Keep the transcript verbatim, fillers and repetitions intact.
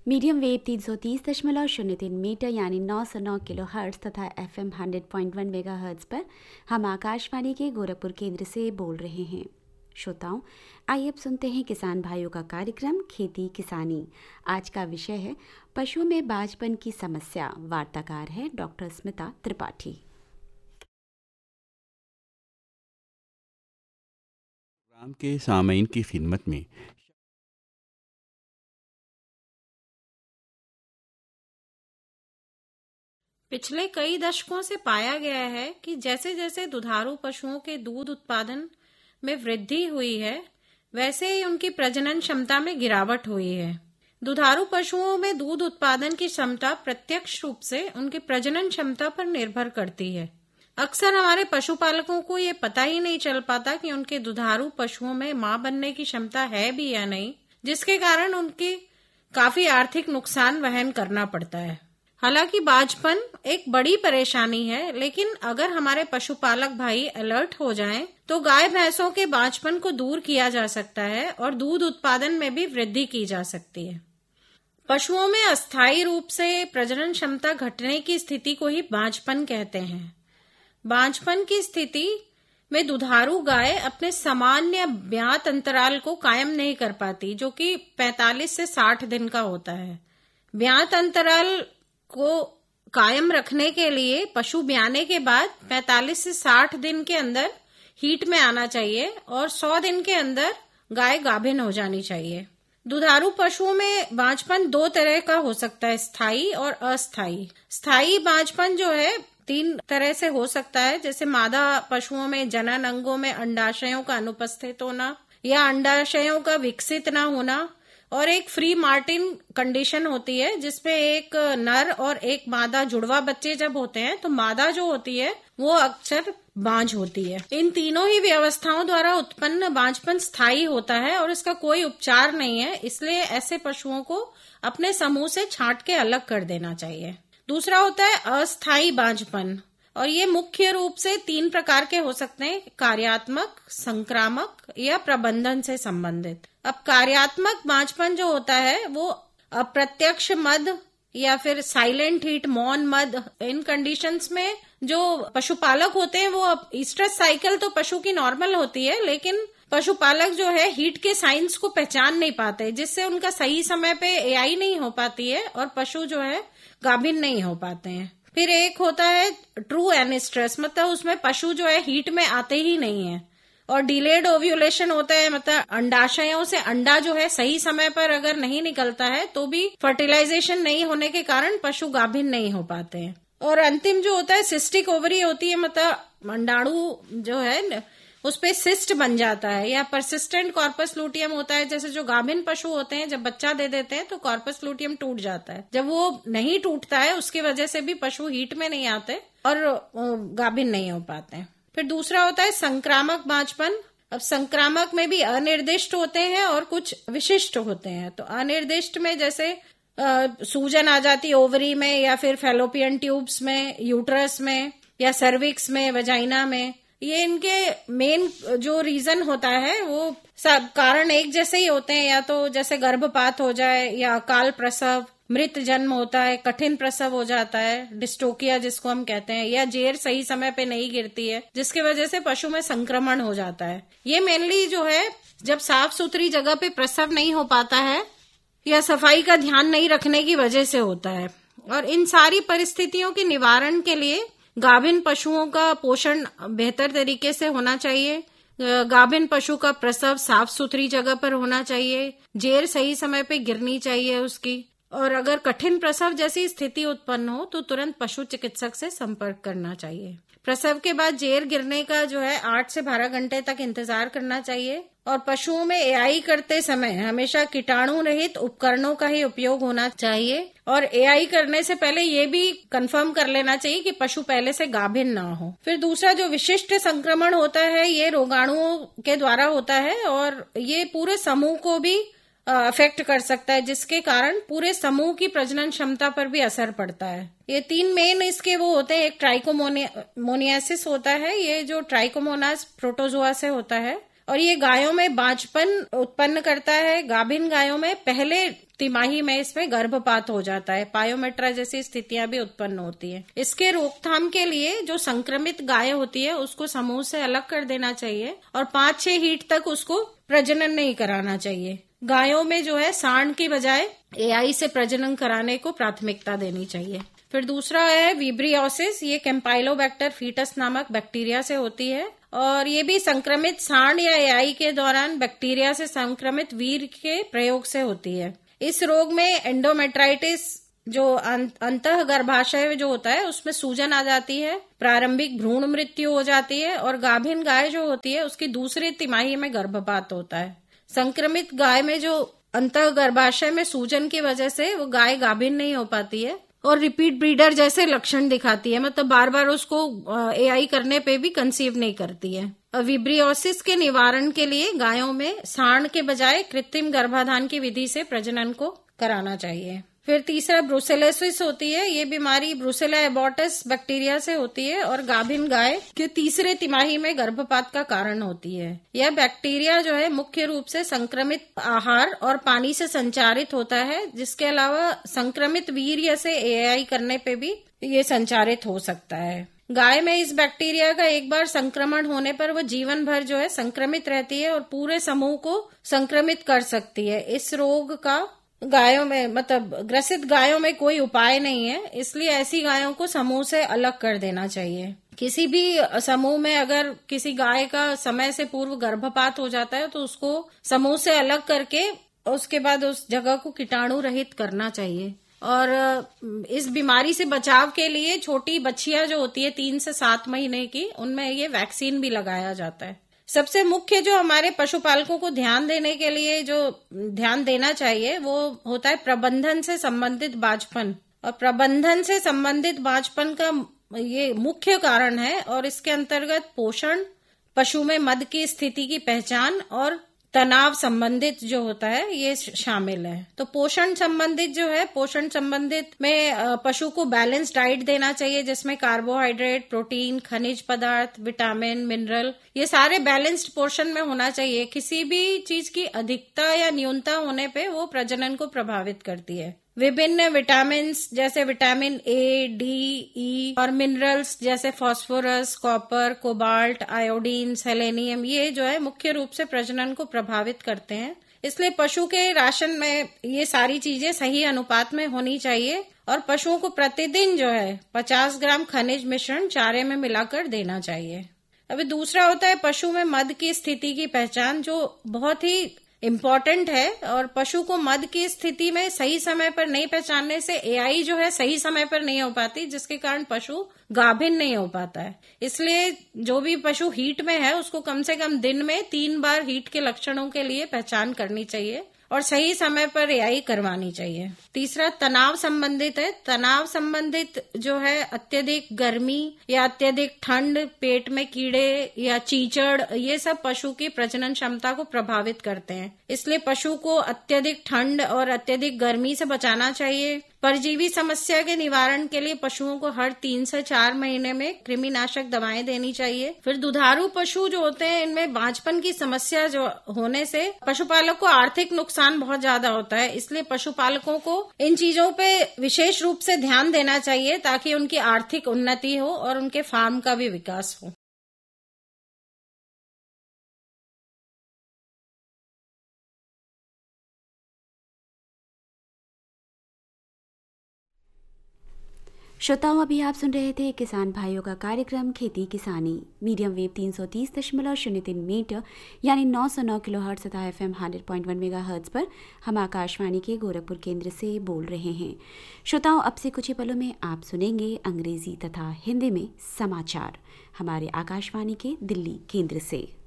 Medium wave तीन सौ तीस दशमलव शून्य तीन मीटर यानी नौ सौ नौ किलो हर्ट्ज तथा F am hundred point one mega hertz पर हम आकाशवाणी के गोरखपुर केंद्र से बोल रहे हैं। श्रोताओं, आइए अब सुनते हैं किसान भाइयों का कार्यक्रम खेती किसानी। आज का विषय है पशुओं में बांझपन की समस्या। वार्ताकार है डॉक्टर स्मिता त्रिपाठी। प्रोग्राम के सामईन की खिदमत में पिछले कई दशकों से पाया गया है कि जैसे जैसे दुधारू पशुओं के दूध उत्पादन में वृद्धि हुई है, वैसे ही उनकी प्रजनन क्षमता में गिरावट हुई है। दुधारू पशुओं में दूध उत्पादन की क्षमता प्रत्यक्ष रूप से उनकी प्रजनन क्षमता पर निर्भर करती है। अक्सर हमारे पशुपालकों को ये पता ही नहीं चल पाता कि उनके दुधारू पशुओं में मां बनने की क्षमता है भी या नहीं, जिसके कारण उनकी काफी आर्थिक नुकसान वहन करना पड़ता है। हालांकि बांझपन एक बड़ी परेशानी है, लेकिन अगर हमारे पशुपालक भाई अलर्ट हो जाएं, तो गाय भैंसों के बांझपन को दूर किया जा सकता है और दूध उत्पादन में भी वृद्धि की जा सकती है। पशुओं में अस्थायी रूप से प्रजनन क्षमता घटने की स्थिति को ही बांझपन कहते हैं। बांझपन की स्थिति में दुधारू गाय अपने सामान्य ब्यात अंतराल को कायम नहीं कर पाती, जो कि पैंतालीस से साठ दिन का होता है। ब्यात अंतराल को कायम रखने के लिए पशु ब्याने के बाद पैंतालीस से साठ दिन के अंदर हीट में आना चाहिए और सौ दिन के अंदर गाय गाभिन हो जानी चाहिए। दुधारू पशुओं में बांझपन दो तरह का हो सकता है, स्थायी और अस्थायी। स्थायी बांझपन जो है तीन तरह से हो सकता है, जैसे मादा पशुओं में जनन अंगों में अंडाशयों का अनुपस्थित होना या अंडाशयों का विकसित न होना, और एक फ्री मार्टिन कंडीशन होती है जिसमें एक नर और एक मादा जुड़वा बच्चे जब होते हैं तो मादा जो होती है वो अक्सर बांझ होती है। इन तीनों ही व्यवस्थाओं द्वारा उत्पन्न बांझपन स्थायी होता है और इसका कोई उपचार नहीं है, इसलिए ऐसे पशुओं को अपने समूह से छांट के अलग कर देना चाहिए। दूसरा होता है अस्थायी बांझपन, और ये मुख्य रूप से तीन प्रकार के हो सकते हैं, कार्यात्मक, संक्रामक या प्रबंधन से संबंधित। अब कार्यात्मक बांझपन जो होता है वो अप्रत्यक्ष मद या फिर साइलेंट हीट, मौन मद, इन कंडीशंस में जो पशुपालक होते हैं वो ईस्ट्रस साइकिल तो पशु की नॉर्मल होती है, लेकिन पशुपालक जो है हीट के साइंस को पहचान नहीं पाते, जिससे उनका सही समय पे एआई नहीं हो पाती है और पशु जो है गाभिन नहीं हो पाते हैं। फिर एक होता है ट्रू एनिस्ट्रस, मतलब उसमें पशु जो है हीट में आते ही नहीं है। और डिलेड ओव्यूलेशन होता है, मतलब अंडाशयों से अंडा जो है सही समय पर अगर नहीं निकलता है तो भी फर्टिलाइजेशन नहीं होने के कारण पशु गाभिन नहीं हो पाते हैं। और अंतिम जो होता है सिस्टिक ओवरी होती है, मतलब अंडाणु जो है उस पे सिस्ट बन जाता है, या परसिस्टेंट कॉर्पस लूटियम होता है। जैसे जो गाभिन पशु होते हैं जब बच्चा दे देते हैं तो कॉर्पस लूटियम टूट जाता है, जब वो नहीं टूटता है उसकी वजह से भी पशु हीट में नहीं आते और गाभिन नहीं हो पाते हैं। फिर दूसरा होता है संक्रामक बांझपन। अब संक्रामक में भी अनिर्दिष्ट होते हैं और कुछ विशिष्ट होते हैं। तो अनिर्दिष्ट में जैसे आ, सूजन आ जाती है ओवरी में या फिर फैलोपियन ट्यूब्स में, यूट्रस में या सर्विक्स में, वजाइना में। ये इनके मेन जो रीजन होता है वो सब कारण एक जैसे ही होते हैं, या तो जैसे गर्भपात हो जाए या अकाल प्रसव, मृत जन्म होता है, कठिन प्रसव हो जाता है, डिस्टोकिया जिसको हम कहते हैं, या जेर सही समय पे नहीं गिरती है जिसकी वजह से पशु में संक्रमण हो जाता है। ये मेनली जो है जब साफ सुथरी जगह पे प्रसव नहीं हो पाता है या सफाई का ध्यान नहीं रखने की वजह से होता है। और इन सारी परिस्थितियों के निवारण के लिए गाभिन पशुओं का पोषण बेहतर तरीके से होना चाहिए। गाभिन पशु का प्रसव साफ सुथरी जगह पर होना चाहिए, जेर सही समय पे गिरनी चाहिए उसकी, और अगर कठिन प्रसव जैसी स्थिति उत्पन्न हो तो तुरंत पशु चिकित्सक से संपर्क करना चाहिए। प्रसव के बाद जेर गिरने का जो है आठ से बारह घंटे तक इंतजार करना चाहिए। और पशुओं में एआई करते समय हमेशा कीटाणु रहित उपकरणों का ही उपयोग होना चाहिए, और एआई करने से पहले ये भी कंफर्म कर लेना चाहिए कि पशु पहले से गाभिन ना हो। फिर दूसरा जो विशिष्ट संक्रमण होता है ये रोगाणुओं के द्वारा होता है, और ये पूरे समूह को भी अफेक्ट कर सकता है, जिसके कारण पूरे समूह की प्रजनन क्षमता पर भी असर पड़ता है। ये तीन मेन इसके वो होते हैं। एक ट्राइकोमोनियासिस होता है, ये जो ट्राइकोमोनास प्रोटोजोआ से होता है, और ये गायों में बांझपन उत्पन्न करता है। गाभिन गायों में पहले तिमाही में इसमें गर्भपात हो जाता है। पायोमेट्रा जैसी स्थितियां भी उत्पन्न होती है। इसके रोकथाम के लिए जो संक्रमित गाय होती है उसको समूह से अलग कर देना चाहिए और पांच छह हीट तक उसको प्रजनन नहीं कराना चाहिए। गायों में जो है सांड की बजाय एआई से प्रजनन कराने को प्राथमिकता देनी चाहिए। फिर दूसरा है विब्रियोसिस। ये कैंपाइलोबैक्टर फीटस नामक बैक्टीरिया से होती है और ये भी संक्रमित सांड या एआई के दौरान बैक्टीरिया से संक्रमित वीर्य के प्रयोग से होती है। इस रोग में एंडोमेट्राइटिस जो अंतः गर्भाशय जो होता है उसमें सूजन आ जाती है, प्रारंभिक भ्रूण मृत्यु हो जाती है और गाभिन गाय जो होती है उसकी दूसरी तिमाही में गर्भपात होता है। संक्रमित गाय में जो अंतः गर्भाशय में सूजन की वजह से वो गाय गाभिन नहीं हो पाती है और रिपीट ब्रीडर जैसे लक्षण दिखाती है, मतलब बार बार उसको एआई करने पे भी कंसीव नहीं करती है। विब्रियोसिस के निवारण के लिए गायों में सांड के बजाय कृत्रिम गर्भाधान की विधि से प्रजनन को कराना चाहिए। फिर तीसरा ब्रुसेलोसिस होती है। ये बीमारी ब्रुसेला एबॉर्टस बैक्टीरिया से होती है और गाभिन गाय के तीसरे तिमाही में गर्भपात का कारण होती है। यह बैक्टीरिया जो है मुख्य रूप से संक्रमित आहार और पानी से संचारित होता है, जिसके अलावा संक्रमित वीर्य से एआई करने पे भी ये संचारित हो सकता है। गाय में इस बैक्टीरिया का एक बार संक्रमण होने पर वह जीवन भर जो है संक्रमित रहती है और पूरे समूह को संक्रमित कर सकती है। इस रोग का गायों में मतलब ग्रसित गायों में कोई उपाय नहीं है, इसलिए ऐसी गायों को समूह से अलग कर देना चाहिए। किसी भी समूह में अगर किसी गाय का समय से पूर्व गर्भपात हो जाता है तो उसको समूह से अलग करके उसके बाद उस जगह को कीटाणु रहित करना चाहिए। और इस बीमारी से बचाव के लिए छोटी बच्चियां जो होती है तीन से सात महीने की, उनमें ये वैक्सीन भी लगाया जाता है। सबसे मुख्य जो हमारे पशुपालकों को ध्यान देने के लिए जो ध्यान देना चाहिए वो होता है प्रबंधन से संबंधित बांझपन। और प्रबंधन से संबंधित बांझपन का ये मुख्य कारण है और इसके अंतर्गत पोषण, पशु में मद की स्थिति की पहचान और तनाव संबंधित जो होता है ये शामिल है। तो पोषण संबंधित जो है, पोषण संबंधित में पशु को बैलेंस डाइट देना चाहिए जिसमें कार्बोहाइड्रेट, प्रोटीन, खनिज पदार्थ, विटामिन, मिनरल ये सारे बैलेंस्ड पोर्शन में होना चाहिए। किसी भी चीज की अधिकता या न्यूनता होने पे वो प्रजनन को प्रभावित करती है। विभिन्न विटामिन जैसे विटामिन ए, डी, ई और मिनरल्स जैसे phosphorus, copper, cobalt, iodine, selenium ये जो है मुख्य रूप से प्रजनन को प्रभावित करते हैं। इसलिए पशु के राशन में ये सारी चीजें सही अनुपात में होनी चाहिए और पशुओं को प्रतिदिन जो है पचास ग्राम खनिज मिश्रण चारे में मिलाकर देना चाहिए। अभी दूसरा होता है पशु में मद की स्थिति की पहचान, जो बहुत ही इम्पोर्टेंट है। और पशु को मद की स्थिति में सही समय पर नहीं पहचानने से एआई जो है सही समय पर नहीं हो पाती, जिसके कारण पशु गाभिन नहीं हो पाता है। इसलिए जो भी पशु हीट में है उसको कम से कम दिन में तीन बार हीट के लक्षणों के लिए पहचान करनी चाहिए और सही समय पर एआई करवानी चाहिए। तीसरा तनाव संबंधित है। तनाव संबंधित जो है अत्यधिक गर्मी या अत्यधिक ठंड, पेट में कीड़े या चीचड़ ये सब पशु की प्रजनन क्षमता को प्रभावित करते हैं। इसलिए पशु को अत्यधिक ठंड और अत्यधिक गर्मी से बचाना चाहिए। परजीवी समस्या के निवारण के लिए पशुओं को हर तीन से चार महीने में कृमिनाशक दवाएं देनी चाहिए। फिर दुधारू पशु जो होते हैं इनमें बांझपन की समस्या जो होने से पशुपालक को आर्थिक नुकसान बहुत ज्यादा होता है। इसलिए पशुपालकों को इन चीजों पे विशेष रूप से ध्यान देना चाहिए ताकि उनकी आर्थिक उन्नति हो और उनके फार्म का भी विकास हो। श्रोताओं, अभी आप सुन रहे थे किसान भाइयों का कार्यक्रम खेती किसानी। मीडियम वेव तीन सौ तीस दशमलव शून्य तीन मीटर यानी नौ सौ नौ किलो हर्ट्ज तथा F am hundred point one mega hertz पर हम आकाशवाणी के गोरखपुर केंद्र से बोल रहे हैं। श्रोताओं, अब से कुछ ही पलों में आप सुनेंगे अंग्रेजी तथा हिंदी में समाचार हमारे आकाशवाणी के दिल्ली केंद्र से।